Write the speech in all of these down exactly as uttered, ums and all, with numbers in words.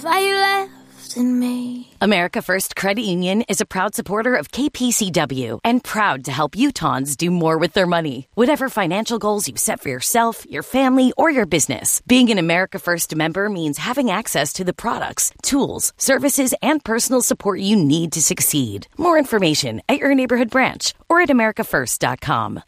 Why you left in me? America First Credit Union is a proud supporter of K P C W and proud to help Utahns do more with their money. Whatever financial goals you've set for yourself, your family, or your business, being an America First member means having access to the products, tools, services, and personal support you need to succeed. More information at your neighborhood branch or at america first dot com.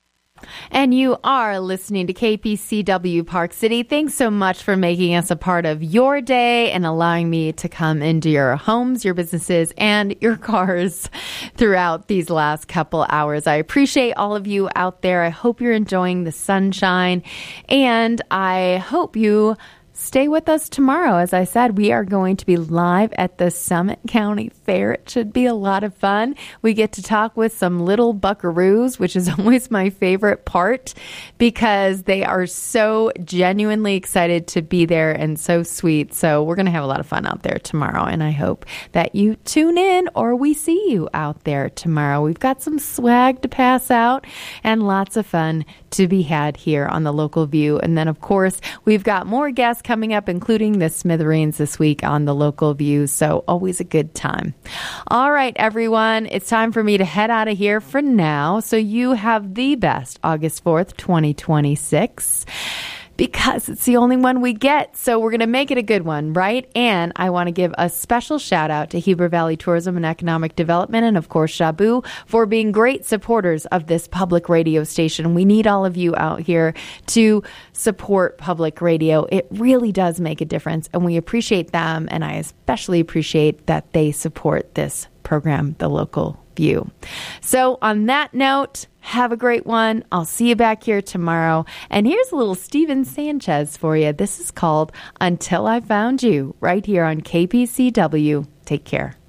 And you are listening to K P C W Park City. Thanks so much for making us a part of your day and allowing me to come into your homes, your businesses, and your cars throughout these last couple hours. I appreciate all of you out there. I hope you're enjoying the sunshine, and I hope you stay with us tomorrow. As I said, we are going to be live at the Summit County Fair. It should be a lot of fun. We get to talk with some little buckaroos, which is always my favorite part because they are so genuinely excited to be there and so sweet. So we're going to have a lot of fun out there tomorrow, and I hope that you tune in or we see you out there tomorrow. We've got some swag to pass out and lots of fun to be had here on the Local View. And then, of course, we've got more guests coming up, including the Smithereens this week on the Local View. So always a good time. All right, everyone, it's time for me to head out of here for now. So you have the best August fourth, twenty twenty-six. Because it's the only one we get. So we're going to make it a good one, right? And I want to give a special shout out to Heber Valley Tourism and Economic Development and, of course, Shabu for being great supporters of this public radio station. We need all of you out here to support public radio. It really does make a difference, and we appreciate them. And I especially appreciate that they support this program, The Local View. So on that note, have a great one. I'll see you back here tomorrow. And here's a little Steven Sanchez for you. This is called Until I Found You, right here on K P C W. Take care.